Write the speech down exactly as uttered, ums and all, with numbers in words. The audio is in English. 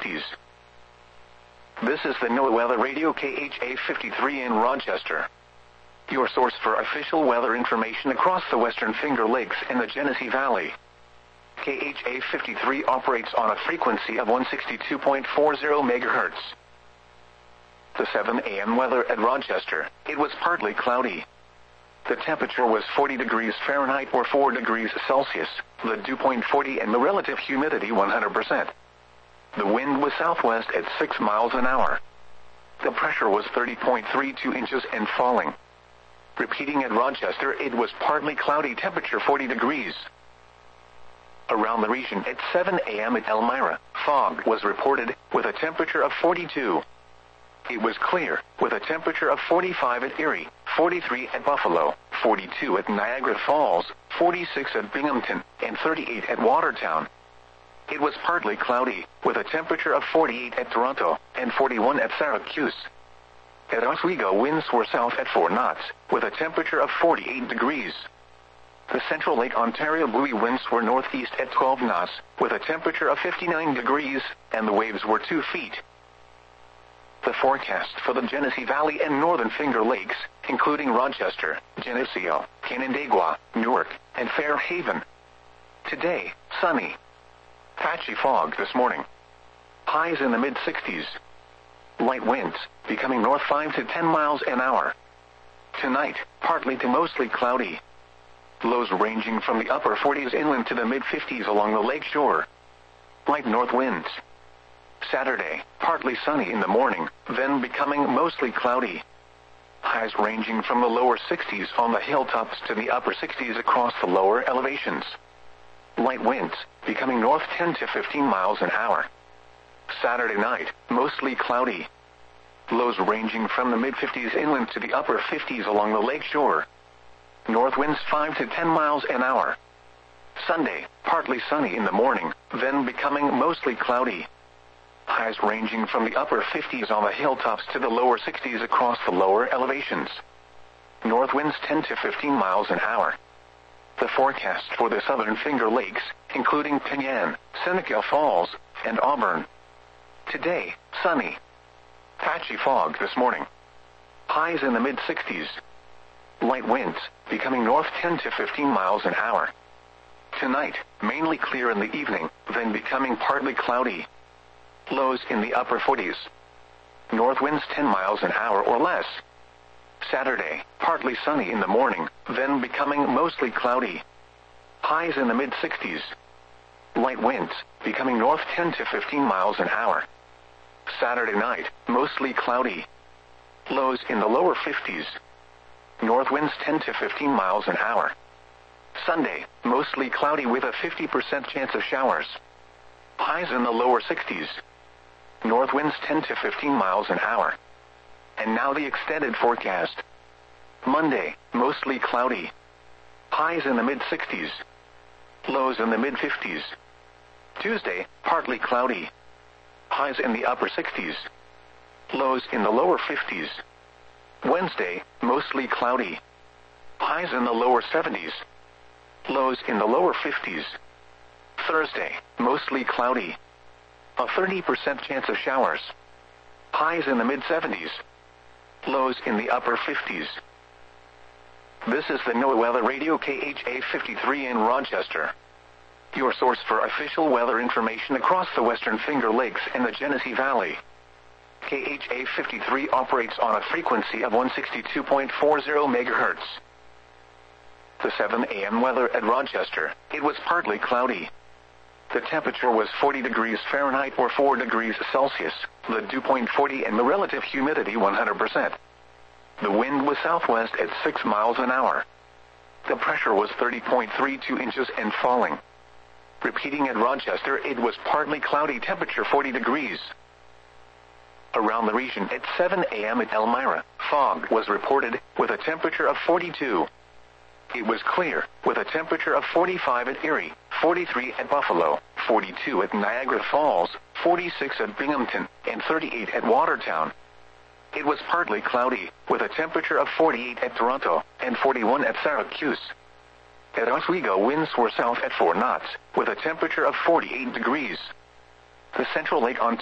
sixties. This is the NOAA Weather Radio K H A fifty-three in Rochester, your source for official weather information across the Western Finger Lakes and the Genesee Valley. K H A fifty-three operates on a frequency of one sixty-two point four zero megahertz. The seven a m weather at Rochester, it was partly cloudy. The temperature was forty degrees Fahrenheit or four degrees Celsius, the dew point forty and the relative humidity one hundred percent. The wind was southwest at six miles an hour. The pressure was thirty point three two inches and falling. Repeating at Rochester, it was partly cloudy, temperature forty degrees. Around the region at seven a m at Elmira, fog was reported with a temperature of forty-two. It was clear with a temperature of forty-five at Erie, forty-three at Buffalo, forty-two at Niagara Falls, forty-six at Binghamton, and thirty-eight at Watertown. It was partly cloudy with a temperature of forty-eight at Toronto and forty-one at Syracuse. At Oswego, winds were south at four knots with a temperature of forty-eight degrees. The Central Lake Ontario buoy winds were northeast at twelve knots with a temperature of fifty-nine degrees and the waves were two feet. The forecast for the Genesee Valley and Northern Finger Lakes, including Rochester, Geneseo, Canandaigua, Newark, and Fairhaven. Today, sunny. Patchy fog this morning. Highs in the mid sixties. Light winds, becoming north five to ten miles an hour. Tonight, partly to mostly cloudy. Lows ranging from the upper forties inland to the mid fifties along the lake shore. Light north winds. Saturday, partly sunny in the morning, then becoming mostly cloudy. Highs ranging from the lower sixties on the hilltops to the upper sixties across the lower elevations. Light winds, becoming north ten to fifteen miles an hour. Saturday night, mostly cloudy. Lows ranging from the mid fifties inland to the upper fifties along the lake shore. North winds five to ten miles an hour. Sunday, partly sunny in the morning, then becoming mostly cloudy. Highs ranging from the upper fifties on the hilltops to the lower sixties across the lower elevations. North winds ten to fifteen miles an hour. The forecast for the Southern Finger Lakes, including Penyan, Seneca Falls, and Auburn. Today, sunny. Patchy fog this morning. Highs in the mid sixties. Light winds, becoming north ten to fifteen miles an hour. Tonight, mainly clear in the evening, then becoming partly cloudy. Lows in the upper forties. North winds ten miles an hour or less. Saturday, partly sunny in the morning, then becoming mostly cloudy. Highs in the mid sixties. Light winds, becoming north ten to fifteen miles an hour. Saturday night, mostly cloudy. Lows in the lower fifties. North winds ten to fifteen miles an hour. Sunday, mostly cloudy with a fifty percent chance of showers. Highs in the lower sixties. North winds ten to fifteen miles an hour. And now the extended forecast. Monday, mostly cloudy. Highs in the mid sixties. Lows in the mid fifties. Tuesday, partly cloudy. Highs in the upper sixties. Lows in the lower fifties. Wednesday, mostly cloudy. Highs in the lower seventies. Lows in the lower fifties. Thursday, mostly cloudy. A thirty percent chance of showers. Highs in the mid seventies. Lows in the upper fifties. This is the NOAA Weather Radio K H A fifty-three in Rochester, your source for official weather information across the Western Finger Lakes and the Genesee Valley. K H A fifty-three operates on a frequency of one sixty-two point four zero megahertz. The seven a m weather at Rochester, it was partly cloudy. The temperature was forty degrees Fahrenheit or four degrees Celsius, the dew point forty and the relative humidity one hundred percent. The wind was southwest at six miles an hour. The pressure was thirty point three two inches and falling. Repeating at Rochester, it was partly cloudy, temperature forty degrees. Around the region at seven a m at Elmira, fog was reported with a temperature of forty-two. It was clear with a temperature of forty-five at Erie, forty-three at Buffalo, forty-two at Niagara Falls, forty-six at Binghamton, and thirty-eight at Watertown. It was partly cloudy with a temperature of forty-eight at Toronto and forty-one at Syracuse. At Oswego, winds were south at four knots with a temperature of forty-eight degrees. The Central Lake Ontario